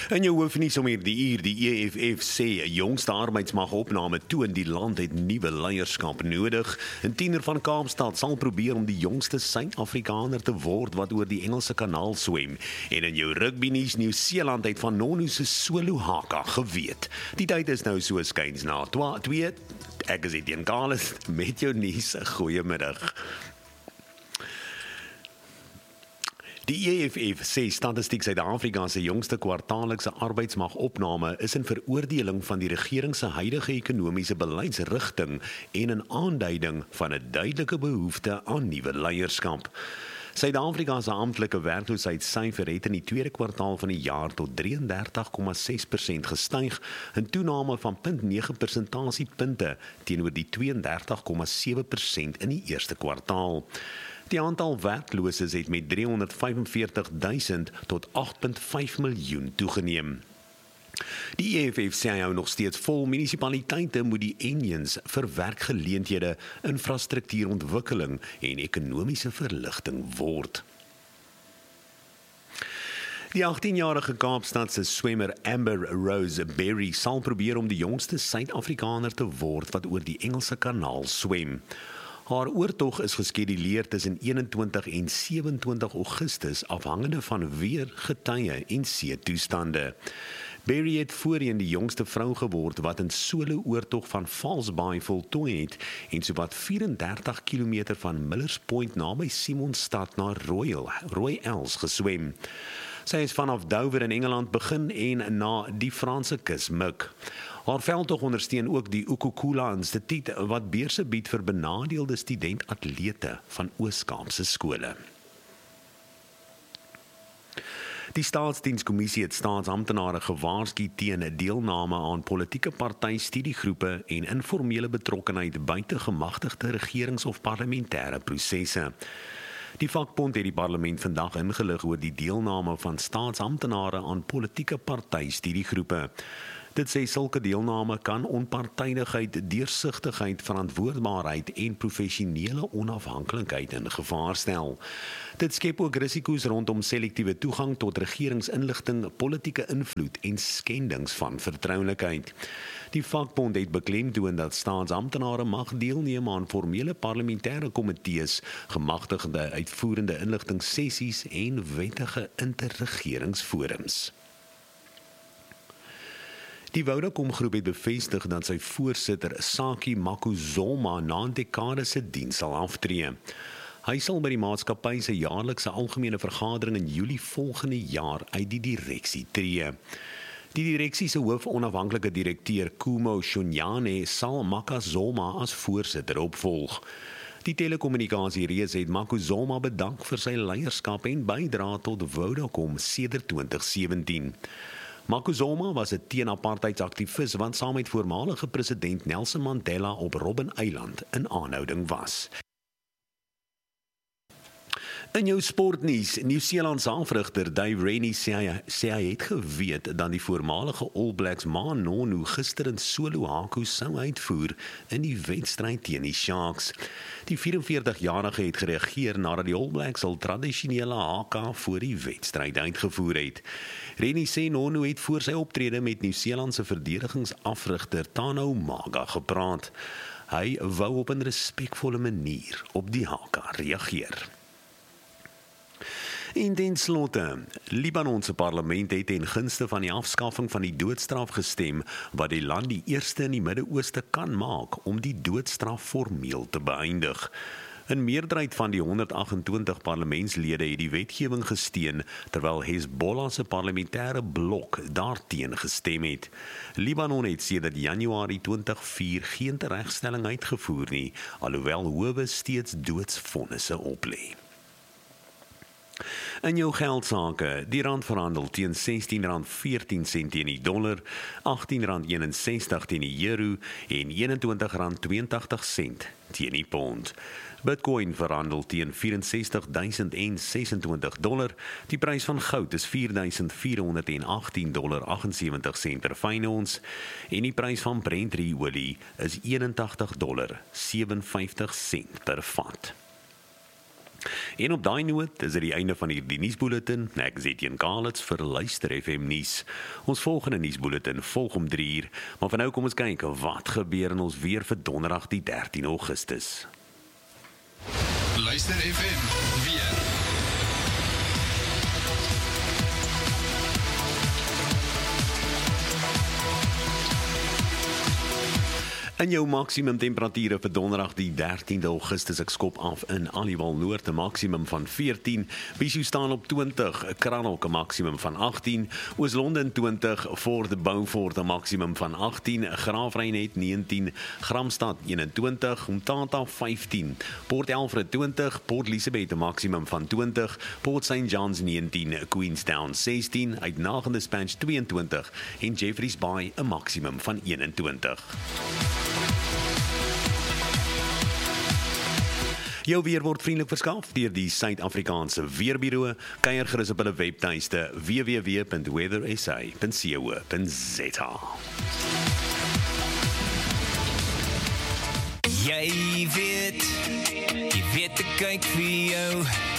In jou hoofnuus om hierdie uur, die EFF sê 'n jongste arbeidsmagopname toon die land het nuwe leierskap nodig. 'n Tiener van Kaapstad sal probeer om die jongste Suid-Afrikaner te word wat oor die Engelse Kanaal swem. En in jou rugbynuus, Nieu-Seeland het van Nonu se solo haka geweet. Die tyd is nou so skuins na 2. Ek is Etienne Carles met jou nuus. Goeiemiddag. Die EFF sê Statistiek Suid-Afrika se jongste kwartaallikse arbeidsmagopname is in veroordeling van die regering se huidige ekonomiese beleidsrigting en 'n aanduiding van 'n duidelike behoefte aan nuwe leierskap. Suid-Afrika se amptelike werkloosheidssyfer het in die tweede kwartaal van die jaar tot 33,6% gestyg, 'n toename van 0,9 persentasiepunte teenoor die 32,7% in die eerste kwartaal. Die aantal werkloses het met 345.000 tot 8,5 miljoen toegeneem. Die EFF sê hy hou nog steeds vol, munisipaliteite moet die engines vir werkgeleenthede, infrastruktuurontwikkeling en ekonomiese verligting word. Die 18-jarige Kaapstadse swemmer Amber Rose Berry sal probeer om die jongste Suid-Afrikaner te word wat oor die Engelse Kanaal swem. Haar oortog is geskeduleer tussen 21 en 27 Augustus afhangende van weer, getye en seetoestande. Berry het voorheen die jongste vrou geword wat 'n solo oortog van False-Bay voltooi het en sowat 34 km van Millers Point naby Simonstad na Royals geswem. Sy is vanaf Dover in Engeland begin en na die Franse kus mik. Haar veldtog ondersteun ook die Ukukula Instituut wat beurse bied vir benadeelde student-atlete van Oos-Kaapse skole. Die Staatsdienskommissie het staatsamptenare gewaarsku teen deelname aan politieke party-studiegroepe en informele betrokkenheid buite gemagtigde regerings- of parlementêre prosesse. Die vakbond het die parlement vandag ingelig oor die deelname van staatsamptenare aan politieke party-studiegroepe. Dit sê sulke deelname kan onpartydigheid, deursigtigheid, verantwoordbaarheid en professionele onafhanklikheid in gevaar stel. Dit skep ook risiko's rondom selektiewe toegang tot regeringsinligting, politieke invloed en skendings van vertroulikheid. Die vakbond het beklemtoon dat staatsamptenare mag deelneem aan formele parlementêre komitees, gemagtigde uitvoerende inligtingssessies en wettige interregeringsforums. Die Vodacom groep het bevestig dat sy voorsitter Saki Makuzoma na 'n dekade se diens sal aftree. Hy sal by die maatskappy se jaarlikse algemene vergadering in Julie volgende jaar uit die direksie tree. Die direksie se hoof-onafhanklike direkteur Kumo Shonyane sal Makuzoma as voorsitter opvolg. Die telekommunikasiereus het Makuzoma bedank vir sy leierskap en bydrae tot Vodacom sedert 2017. Makuzoma was 'n teen-apartheidsaktivis wat saam met voormalige president Nelson Mandela op Robben-Eiland in aanhouding was. In jou sportnuus, Nieu-Seeland se afrigter Dave Rennie sê hy het geweet dat die voormalige All Blacks Ma Nonu gister in solo hako sou uitvoer in die wedstryd teen die Sharks. Die 44-jarige het gereageer nadat die All Blacks al tradisionele haka voor die wedstryd uitgevoer het. Rennie sê Nonu het voor sy optrede met Nieu-Seeland se verdedigingsafrigter Tano Maga gepraat. Hy wou op 'n respekvolle manier op die haka reageer. En ten slotte, Libanon se parlement het ten gunste van die afskaffing van die doodstraf gestem, wat die land die eerste in die Midde-Ooste kan maak om die doodstraf formeel te beëindig. 'n meerderheid van die 128 parlementslede het die wetgewing gesteun, terwyl Hezbollah se parlementêre blok daarteen gestem het. Libanon het sedert Januarie 2004 geen teregstelling uitgevoer nie, alhoewel howe steeds doodsvonnisse oplê. In jou geldsaake, die rand verhandel teen R16.14 teen die dollar, R18.61 teen die euro en R21.82 teen die pond. Bitcoin verhandel teen $64.026. Die prys van goud is $4.418.78 per fyn ons en die prys van Brent olie is $81.57 per vat. En op daai noot is dit die einde van hierdie nuusbulletin. Ek is Etienne Kalitz vir Luister FM nuus. Ons volgende nuusbulletin volg om 3 uur, maar vir nou kom ons kyk wat gebeur in ons weer vir donderdag die 13 Augustus. Luister FM weer. In jou maksimum temperature vir donderdag die 13de Augustus, ek skop af in Aliwal Noord 'n maksimum van 14, Bishou staan op 20, Cranach 'n maksimum van 18, Oos-London 20, Fort Beaufort 'n maksimum van 18, Graafrenet 19, Gramstad 21, Umtata 15, Port Alfred 20, Port Elizabeth 'n maksimum van 20, Port St John's 19, Queenstown 16, Uitnagende Dispatch 22 en Jeffreys Bay 'n maksimum van 21. Jou weer word vriendelik verskaf deur die Suid-Afrikaanse Weerbureau. Kuier gerus op hulle webtuiste www.weathersa.co.za. Jy weet ek kyk vir jou.